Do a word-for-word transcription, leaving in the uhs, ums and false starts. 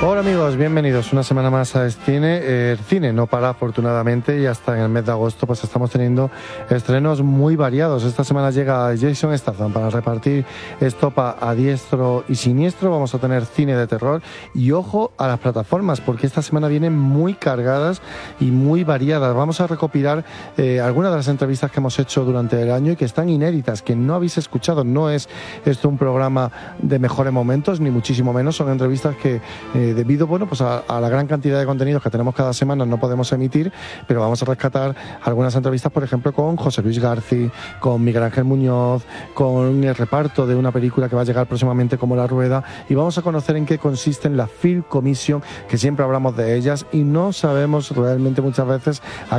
Hola amigos, bienvenidos una semana más a Cine. Eh, el cine no para, afortunadamente, y hasta en el mes de agosto pues estamos teniendo estrenos muy variados. Esta semana llega Jason Statham para repartir estopa a diestro y siniestro. Vamos a tener cine de terror y ojo a las plataformas, porque esta semana vienen muy cargadas y muy variadas. Vamos a recopilar eh, algunas de las entrevistas que hemos hecho durante el año y que están inéditas, que no habéis escuchado. No es esto un programa de mejores momentos, ni muchísimo menos. Son entrevistas que eh, debido bueno, pues a, a la gran cantidad de contenidos que tenemos cada semana no podemos emitir, pero vamos a rescatar algunas entrevistas, por ejemplo, con José Luis García, con Miguel Ángel Muñoz, con el reparto de una película que va a llegar próximamente como La Rueda, y vamos a conocer en qué consisten las Film Commission, que siempre hablamos de ellas y no sabemos realmente muchas veces a